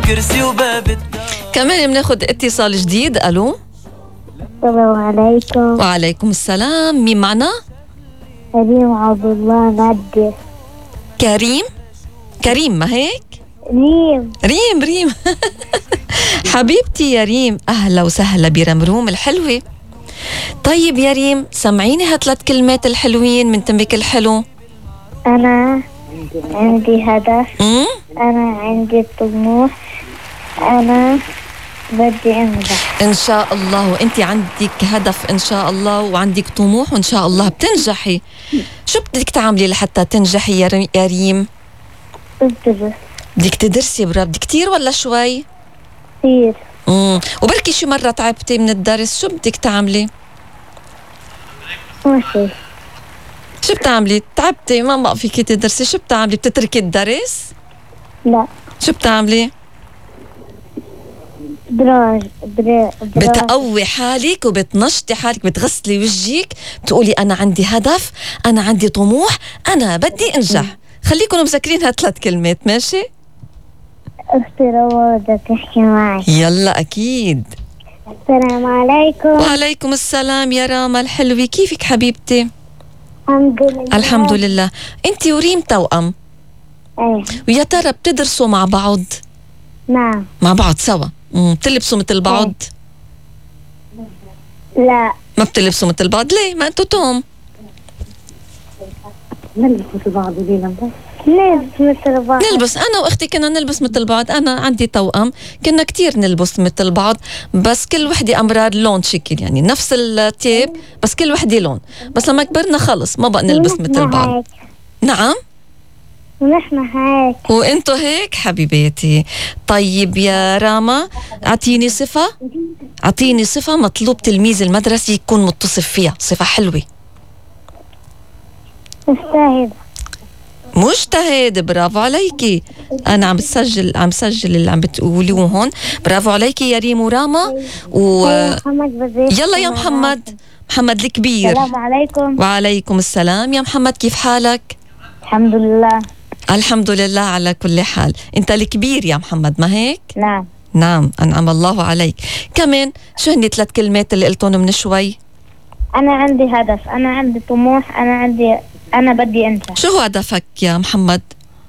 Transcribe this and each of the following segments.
كرسي وباب. كمان بناخد اتصال جديد. الو. السلام عليكم. وعليكم السلام. مين معنا؟ كريم عبد الله نادي. كريم ما هيك؟ ريم حبيبتي يا ريم، أهلا وسهلا برمروم الحلوة. طيب يا ريم، سمعيني هالثلاث كلمات الحلوين من تمك الحلو. أنا عندي هدف. أنا عندي طموح. أنا بدي أنجح إن شاء الله. وإنتي عندك هدف إن شاء الله، وعندك طموح، وإن شاء الله بتنجحي. شو بدك تعملي لحتى تنجحي يا ريم؟ أدرس. بدك تدرسي؟ برافو. بدك كتير ولا شوي؟ كثير. وبركي شي مرة تعبتي من الدرس، شو بدك تعملي؟ ماشي. شو بتعملي؟ تعبتي ما بقى فيكي تدرسي، شو بتعملي؟ بتتركي الدرس؟ لا. شو بتعملي؟ بتقوي حالك وبتنشطي حالك، بتغسلي وجهك، بتقولي أنا عندي هدف، أنا عندي طموح، أنا بدي أنجح. خليكم مذكرين هالثلاث كلمات. ماشي؟ أختي روى بدها تحكي معي. يلا أكيد. السلام عليكم. وعليكم السلام يا راما الحلوة، كيفك حبيبتي؟ الحمد لله. الحمد لله. أنتي وريم توأم؟ ايه. ويا ترى بتدرسوا مع بعض؟ نعم. مع بعض سوا. بتلبسوا مثل بعض؟ لا. ما بتلبسوا مثل بعض. ليه؟ ما انتوا توم. نلبس مثل بعض. نلبس. أنا وأختي كنا نلبس مثل بعض. أنا عندي توأم، كنا كتير نلبس مثل بعض، بس كل وحدة أمرار لون شكل، يعني نفس التيب بس كل وحدة لون. بس لما كبرنا خلص ما بقى نلبس مثل بعض. هيك. نعم. ونحن هيك. وانتو هيك حبيباتي. طيب يا راما، أعطيني صفة مطلوب تلميذ المدرسة يكون متصف فيها، صفة حلوة. مجتهد. برافو عليكي. أنا عم بسجل اللي عم بتقولوه هون. برافو عليكي يا ريم وراما. يلا يا محمد الكبير. السلام عليكم. وعليكم السلام يا محمد، كيف حالك؟ الحمد لله. الحمد لله على كل حال. انت الكبير يا محمد ما هيك؟ نعم. أنعم الله عليك. كمان شو هني ثلاث كلمات اللي قلتهم من شوي؟ أنا عندي هدف. أنا عندي طموح. أنا بدي أنجح. شو هو هدفك يا محمد؟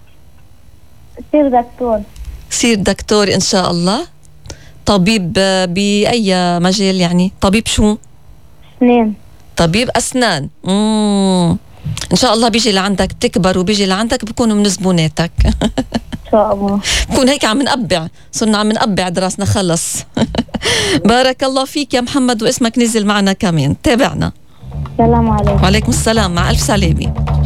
سير دكتور إن شاء الله. طبيب بأي مجال يعني؟ طبيب شو؟ أسنان. طبيب أسنان. إن شاء الله بيجي لعندك، بتكبر وبيجي لعندك بكونوا من زبوناتك. إن شاء الله. بكون هيك عم نقبع، صرنا عم نقبع دراسنا خلص. بارك الله فيك يا محمد، واسمك نزل معنا كمان. تابعنا. السلام عليكم. وعليكم السلام، مع ألف سلامة.